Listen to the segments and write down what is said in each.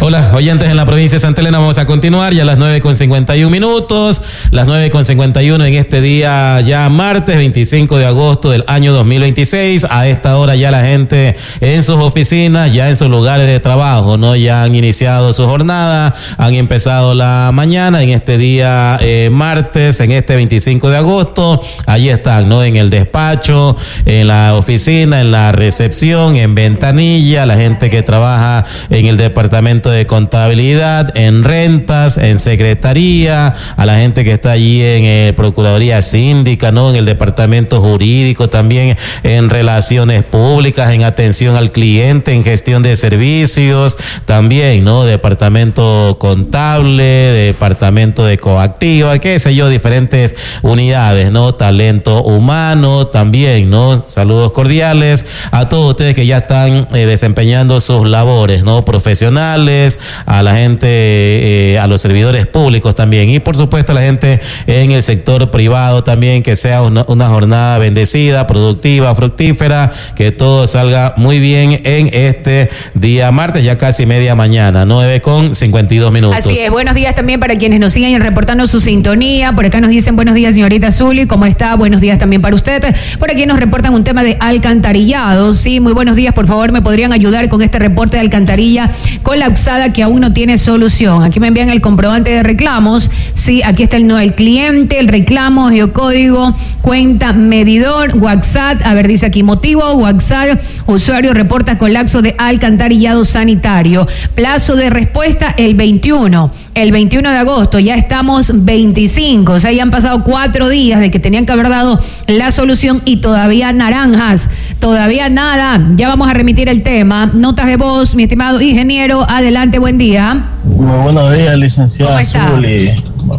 Hola, oyentes en la provincia de Santa Elena, vamos a continuar ya a las 9:51, las 9:51 en este día ya martes 25 de agosto del año 2026. A esta hora ya la gente en sus oficinas, ya en sus lugares de trabajo, ¿no? Ya han iniciado su jornada, han empezado la mañana en este día martes, en este 25 de agosto. Allí están, ¿no? En el despacho, en la oficina, en la recepción, en ventanilla, la gente que trabaja en el departamento de contabilidad, en rentas, en secretaría, a la gente que está allí en Procuraduría Síndica, ¿no? En el departamento jurídico, también en relaciones públicas, en atención al cliente, en gestión de servicios, también, ¿no? Departamento contable, departamento de coactiva, qué sé yo, diferentes unidades, ¿no? Talento humano, también, ¿no? Saludos cordiales a todos ustedes que ya están desempeñando sus labores, ¿no? Profesionales, a la gente, a los servidores públicos también, y por supuesto a la gente en el sector privado también, que sea una jornada bendecida, productiva, fructífera, que todo salga muy bien en este día martes, ya casi media mañana, 9:52. Así es, buenos días también para quienes nos siguen reportando su sintonía. Por acá nos dicen buenos días, señorita Zuli, ¿cómo está? Buenos días también para usted. Por aquí nos reportan un tema de alcantarillado. Sí, muy buenos días, por favor, ¿me podrían ayudar con este reporte de alcantarilla colapsada que aún no tiene solución? Aquí me envían el comprobante de reclamos. Sí, aquí está el cliente, el reclamo, geocódigo, cuenta, medidor, WhatsApp. A ver, dice aquí motivo, WhatsApp, usuario reporta colapso de alcantarillado sanitario. Plazo de respuesta el 21 de agosto, ya estamos 25, o sea, ya han pasado 4 días de que tenían que haber dado la solución y todavía naranjas, todavía nada. Ya vamos a remitir el tema. Notas de voz, mi estimado ingeniero, adelante, buen día. Muy buenos días, licenciada Zuli.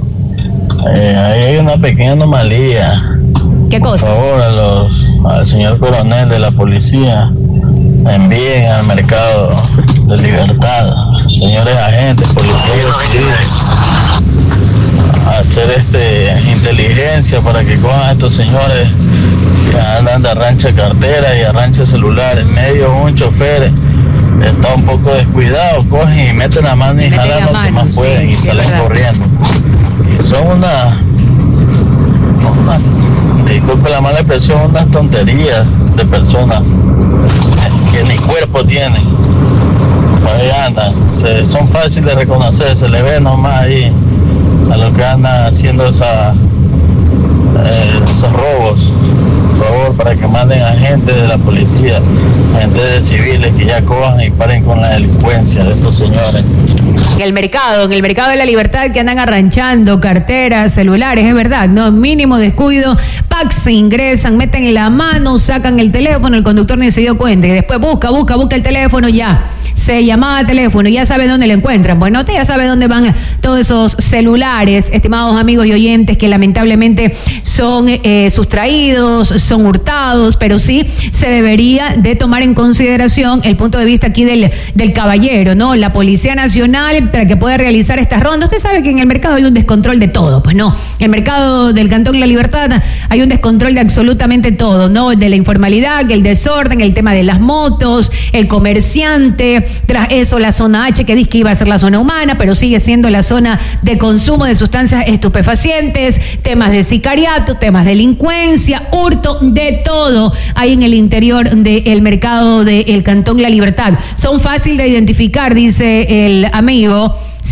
Ahí hay una pequeña anomalía. ¿Qué cosa? Por favor, al señor coronel de la policía, envíen al mercado de Libertad, señores agentes, policías civiles, a hacer inteligencia para que cojan a estos señores que andan de arrancha cartera y arrancha celular. En medio un chofer está un poco descuidado, cogen y meten la mano y jalan lo que más pueden, y salen corriendo. Y son disculpe la mala expresión, unas tonterías de personas que ni cuerpo tienen. Ahí andan, son fáciles de reconocer, se le ve nomás ahí a los que andan haciendo esos robos. Por favor, para que manden agentes de la policía, agentes de civiles que ya cojan y paren con la delincuencia de estos señores. En el mercado de la Libertad, que andan arranchando carteras, celulares, es verdad, no, mínimo descuido, se ingresan, meten la mano, sacan el teléfono, el conductor ni se dio cuenta, y después busca el teléfono, ya se llamaba a teléfono, ya sabe dónde lo encuentran. Bueno, usted ya sabe dónde van todos esos celulares, estimados amigos y oyentes, que lamentablemente son sustraídos, son hurtados, pero sí se debería de tomar en consideración el punto de vista aquí del caballero, ¿no? La Policía Nacional, para que pueda realizar estas rondas. Usted sabe que en el mercado hay un descontrol de todo, pues no, en el mercado del Cantón La Libertad hay un descontrol de absolutamente todo, ¿no? De la informalidad, el desorden, el tema de las motos, el comerciante. Tras eso, la zona H, que dice que iba a ser la zona humana, pero sigue siendo la zona de consumo de sustancias estupefacientes, temas de sicariato, temas de delincuencia, hurto, de todo hay en el interior del mercado del Cantón La Libertad. Son fáciles de identificar, dice el amigo.